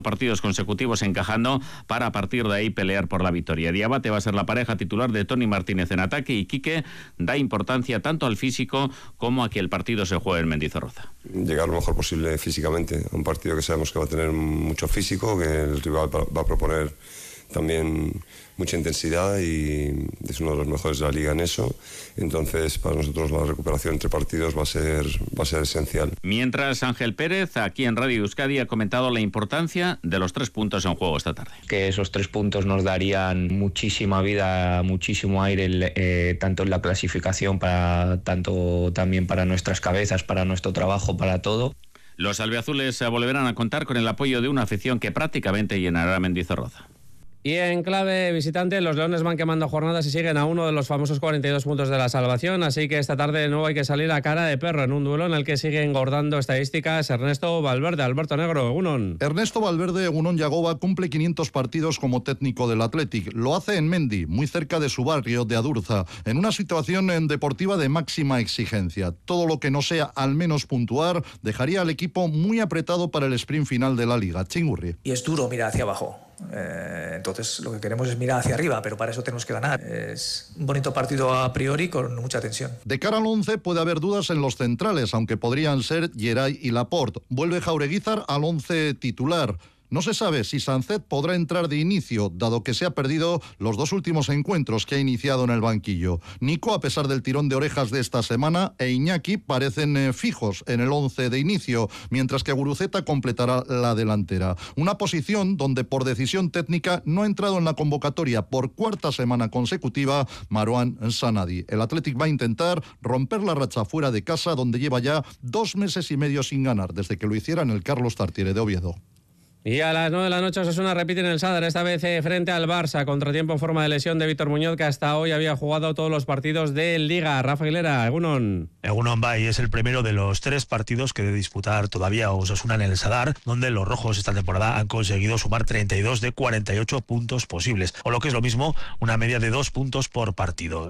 partidos consecutivos encajando para a partir de ahí pelear por la victoria. Diabate va a ser la pareja titular de Toni Martínez en ataque y Quique da importancia tanto al físico como a que el partido se juegue en Mendizorroza. Llegar lo mejor posible físicamente a un partido que sabemos que va a tener mucho físico, que el rival va a proponer también mucha intensidad y es uno de los mejores de la liga en eso. Entonces, para nosotros la recuperación entre partidos va a ser esencial. Mientras, Ángel Pérez, aquí en Radio Euskadi, ha comentado la importancia de los 3 puntos en juego esta tarde. Que esos 3 puntos nos darían muchísima vida, muchísimo aire, tanto en la clasificación, tanto también para nuestras cabezas, para nuestro trabajo, para todo. Los albiazules volverán a contar con el apoyo de una afición que prácticamente llenará Mendizorroza. Y en clave visitante, los Leones van quemando jornadas y siguen a uno de los famosos 42 puntos de la salvación, así que esta tarde de nuevo hay que salir a cara de perro en un duelo en el que sigue engordando estadísticas Ernesto Valverde. Alberto Negro, Egunon. Ernesto Valverde, Egunon Yagoba, cumple 500 partidos como técnico del Athletic. Lo hace en Mendi, muy cerca de su barrio de Adurza, en una situación deportiva de máxima exigencia. Todo lo que no sea al menos puntuar dejaría al equipo muy apretado para el sprint final de la Liga. Chingurri. Y es duro mirar hacia abajo. Entonces lo que queremos es mirar hacia arriba, pero para eso tenemos que ganar. Es un bonito partido a priori con mucha tensión. De cara al 11 puede haber dudas en los centrales, aunque podrían ser Geray y Laporte. Vuelve Jaureguizar al 11 titular. No se sabe si Sancet podrá entrar de inicio, dado que se ha perdido los 2 últimos encuentros que ha iniciado en el banquillo. Nico, a pesar del tirón de orejas de esta semana, e Iñaki parecen fijos en el 11 de inicio, mientras que Guruceta completará la delantera. Una posición donde por decisión técnica no ha entrado en la convocatoria por 4ª semana consecutiva Marouane Sanadi. El Athletic va a intentar romper la racha fuera de casa, donde lleva ya 2 meses y medio sin ganar, desde que lo hiciera en el Carlos Tartiere de Oviedo. Y a las 9 de la noche Osasuna repite en el Sadar, esta vez frente al Barça, contratiempo en forma de lesión de Víctor Muñoz, que hasta hoy había jugado todos los partidos de Liga. Rafa Aguilera, Egunon. Egunon Bay es el primero de los 3 partidos que debe disputar todavía Osasuna en el Sadar, donde los rojos esta temporada han conseguido sumar 32 de 48 puntos posibles, o lo que es lo mismo, una media de 2 puntos por partido.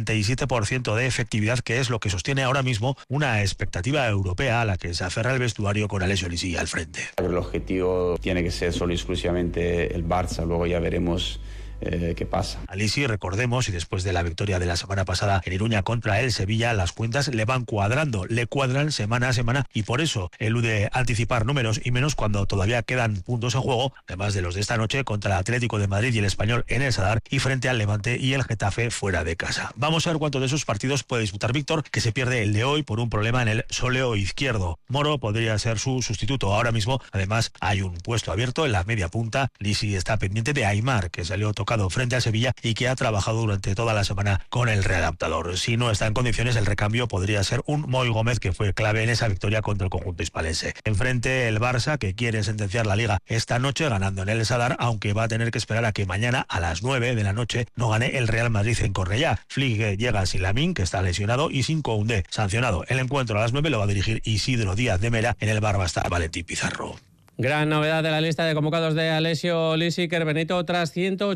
67% de efectividad, que es lo que sostiene ahora mismo una expectativa europea a la que se aferra el vestuario con Alessio Lisi al frente. El objetivo tiene que ser solo y exclusivamente el Barça, luego ya veremos qué pasa. Alisi, recordemos, y después de la victoria de la semana pasada en Iruña contra el Sevilla, las cuentas le van cuadrando, le cuadran semana a semana y por eso elude anticipar números y menos cuando todavía quedan puntos en juego, además de los de esta noche contra el Atlético de Madrid y el Español en el Sadar y frente al Levante y el Getafe fuera de casa. Vamos a ver cuántos de esos partidos puede disputar Víctor, que se pierde el de hoy por un problema en el sóleo izquierdo. Moro podría ser su sustituto ahora mismo, además hay un puesto abierto en la media punta. Lisi está pendiente de Aimar, que salió tocado frente al Sevilla y que ha trabajado durante toda la semana con el readaptador. Si no está en condiciones, el recambio podría ser un Moy Gómez, que fue clave en esa victoria contra el conjunto hispalense. Enfrente el Barça, que quiere sentenciar la Liga esta noche ganando en el Sadar, aunque va a tener que esperar a que mañana a las 9 de la noche no gane el Real Madrid en Cornellá. Flick llega sin Lamine, que está lesionado, y sin Koundé, sancionado. El encuentro a las 9 lo va a dirigir Isidro Díaz de Mera. En el bar va a estar Valentín Pizarro. Gran novedad de la lista de convocados de Alessio Lisi, Benito, tras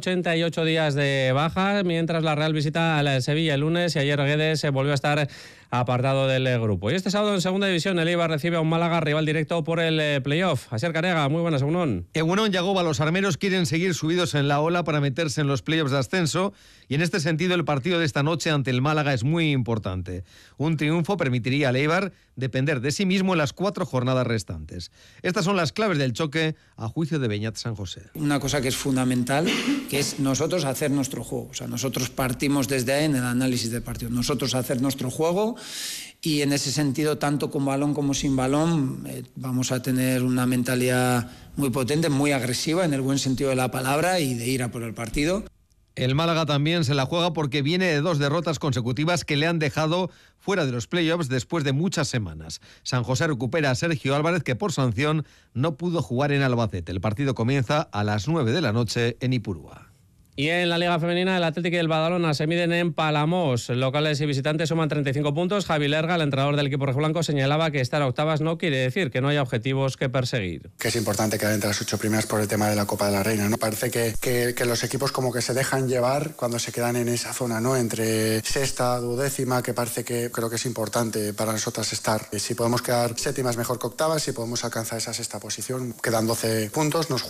188 días de baja, mientras la Real visita al Sevilla el lunes y ayer Guedes se volvió a estar apartado del grupo. Y este sábado en segunda división el Eibar recibe a un Málaga rival directo por el playoff. Asier Carega, muy buenas, Egunon. Egunon, Yagoba, los armeros quieren seguir subidos en la ola para meterse en los playoffs de ascenso y en este sentido el partido de esta noche ante el Málaga es muy importante. Un triunfo permitiría al Eibar depender de sí mismo en las 4 jornadas restantes. Estas son las claves del choque a juicio de Beñat San José. Una cosa que es fundamental, que es nosotros hacer nuestro juego. O sea, nosotros partimos desde ahí en el análisis del partido. Nosotros hacer nuestro juego y en ese sentido, tanto con balón como sin balón, vamos a tener una mentalidad muy potente, muy agresiva en el buen sentido de la palabra y de ir a por el partido. El Málaga también se la juega porque viene de 2 derrotas consecutivas que le han dejado fuera de los playoffs después de muchas semanas. San José recupera a Sergio Álvarez, que por sanción no pudo jugar en Albacete. El partido comienza a las 9 de la noche en Ipurúa. Y en la Liga Femenina, el Atlético y el Badalona se miden en Palamos. Locales y visitantes suman 35 puntos. Javi Lerga, el entrenador del equipo rojiblanco, señalaba que estar a octavas no quiere decir que no haya objetivos que perseguir. Que es importante quedar entre las 8 primeras por el tema de la Copa de la Reina, ¿no? Parece que los equipos como que se dejan llevar cuando se quedan en esa zona, ¿no? Entre sexta, duodécima, que parece que creo que es importante para nosotras estar. Si podemos quedar séptimas mejor que octavas, si podemos alcanzar esa sexta posición, quedan 12 puntos, nos